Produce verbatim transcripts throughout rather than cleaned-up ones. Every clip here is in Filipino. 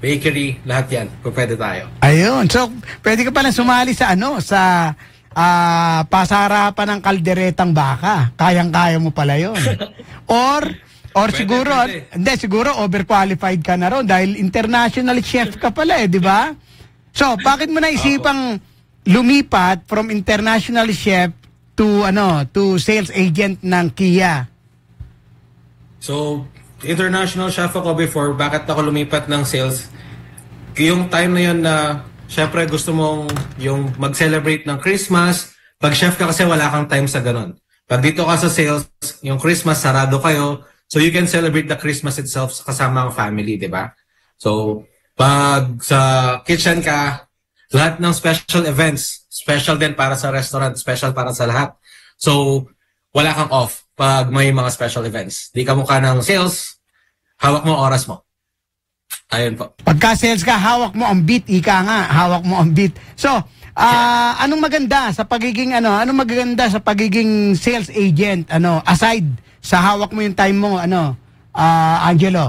bakery, lahat yan. Pwede tayo. Ayun. So, pwede ka pala sumali sa ano, sa uh, pasarapan ng kalderetang baka. Kayang-kaya mo pala yun. Or, or pwede, siguro, pwede. Hindi, siguro overqualified ka na ron dahil international chef ka pala eh, di ba? So, bakit mo naisipang lumipat from international chef to ano, to sales agent ng Kia? So, international chef ako before. Bakit ako lumipat ng sales? Yung time na yun na, syempre gusto mong yung mag-celebrate ng Christmas. Pag chef ka kasi wala kang time sa ganun. Pag dito ka sa sales, yung Christmas, sarado kayo. So, you can celebrate the Christmas itself kasama ang family, di ba? So, pag sa kitchen ka, lahat ng special events, special din para sa restaurant, special para sa lahat. So, wala kang off pag may mga special events. Di ka mukha ng sales, hawak mo oras mo. Ayun po. Pagka sales ka, hawak mo ang beat, ika nga, hawak mo ang beat. So, uh, yeah. anong maganda sa pagiging ano, anong maganda sa pagiging sales agent, ano, aside sa hawak mo yung time mo, ano, uh, Angelo?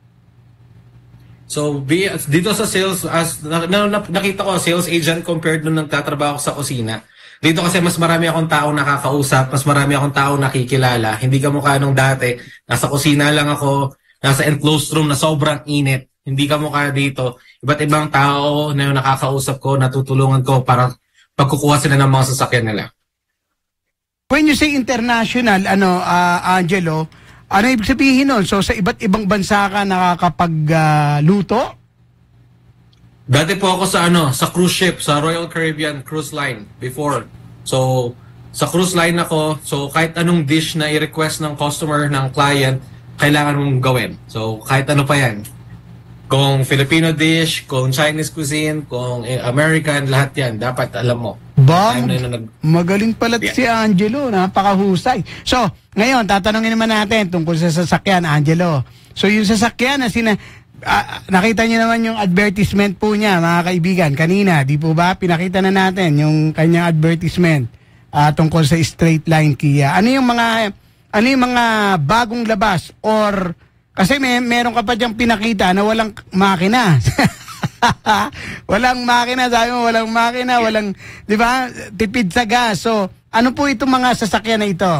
So, be, dito sa sales, as na, na, nakita ko, sales agent compared nung nagtatrabaho sa kusina. Dito kasi mas marami akong taong nakakausap, mas marami akong taong nakikilala. Hindi ka mukha nung dati, nasa kusina lang ako, nasa enclosed room na sobrang init. Hindi ka mukha dito. Iba't ibang tao na yung nakakausap ko, natutulungan ko para pagkukuha sila ng mga sasakyan nila. When you say international, ano, uh, Angelo, ano ibig sabihin nun? So, sa iba't ibang bansa ka nakakapagluto? Uh, Dati po ako sa ano, sa cruise ship, sa Royal Caribbean Cruise Line before. So, sa cruise line ako, so kahit anong dish na i-request ng customer, ng client, kailangan mong gawin. So, kahit ano pa yan. Kung Filipino dish, kung Chinese cuisine, kung American, lahat yan. Dapat alam mo. Ba, magaling pala yeah. si Angelo, napakahusay. So, ngayon, tatanungin naman natin tungkol sa sasakyan, Angelo. So, yung sasakyan na sina... Uh, nakita niyo naman yung advertisement po niya, mga kaibigan, kanina, di po ba? Pinakita na natin yung kanyang advertisement uh, tungkol sa straight line Kia. Ano yung mga ano yung mga bagong labas or kasi may meron ka pa diyang pinakita na walang makina. Walang makina, sabi mo, walang makina, walang, di ba? Tipid sa gas. So, ano po itong mga sasakyan na ito?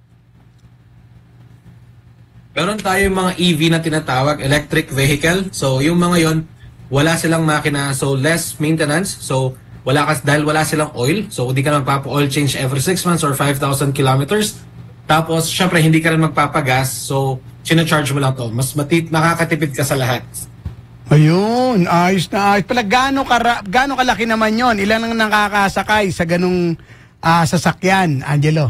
Meron tayong mga E V na tinatawag, electric vehicle. So, yung mga yon wala silang makina. So, less maintenance. So, wala kas, dahil wala silang oil. So, hindi ka na magpapa-oil change every six months or five thousand kilometers. Tapos, syempre, hindi ka rin magpapagas. So, sinacharge mo lang to. Mas matit, makakatipid ka sa lahat. Ayun, ayos na ayos. Pala, gaano, kara, gaano kalaki naman yon? Ilan ang nakakasakay sa ganung uh, sasakyan, Angelo?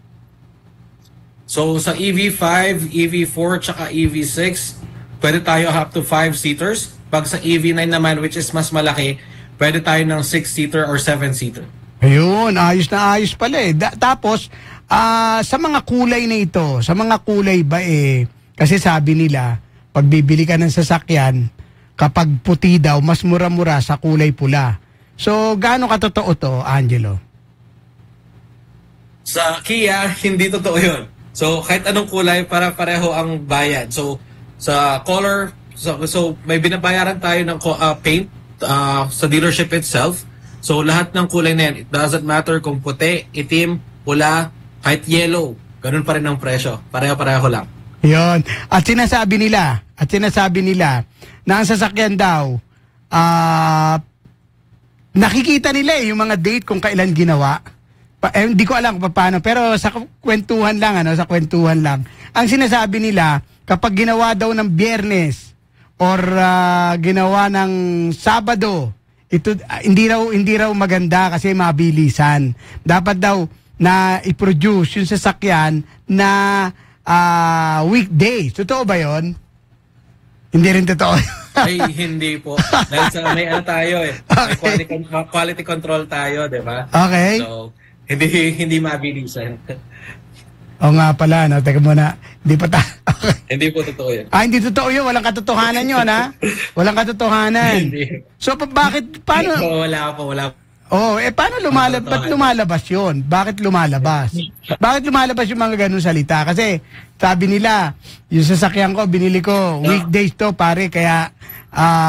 So, sa E V five, E V four, tsaka E V six, pwede tayo up to five seaters. Pag sa E V nine naman, which is mas malaki, pwede tayo ng six seater or seven seater. Ayun, ayos na ayos pala eh. Da tapos, uh, sa mga kulay na ito, sa mga kulay ba eh, kasi sabi nila, pag bibili ka ng sasakyan, kapag puti daw, mas mura-mura sa kulay pula. So, gaano katotoo to, Angelo? Sa Kia, hindi totoo yun. So, kahit anong kulay, para pareho ang bayad. So, sa color, so, so may binabayaran tayo ng uh, paint uh, sa dealership itself. So, lahat ng kulay na yan, it doesn't matter kung puti, itim, pula, kahit yellow. Ganun pa rin ang presyo. Pareho-pareho lang. Yun. At sinasabi nila, at sinasabi nila, na ang sasakyan daw, uh, nakikita nila eh, yung mga date kung kailan ginawa. Pa, eh, hindi ko alam kung paano, pero sa kwentuhan lang, ano, sa kwentuhan lang. Ang sinasabi nila, kapag ginawa daw ng Biyernes or uh, ginawa ng Sabado, ito uh, hindi raw hindi raw maganda kasi mabilisan. Dapat daw na i-produce yung sasakyan na uh, weekday. Totoo ba 'yon? Hindi rin totoo. Ay, hindi po. Dahil sa may ano tayo eh. May quality, quality control tayo, di ba? Okay. So, Hindi hindi mabilisan. O nga pala, no? Teka muna. Hindi pa ta... Okay. Hindi po totoo yun. Ah, hindi totoo yun. Walang katotohanan yun, ha? Walang katotohanan. Hindi. So, pa bakit, paano... Hindi po, wala po, wala po. Oh, eh, paano lumalabas? Ba't lumalabas yun? Bakit lumalabas? Bakit lumalabas yung mga ganun salita? Kasi, sabi nila, yung sasakyan ko, binili ko, weekdays to, pare, kaya... Uh,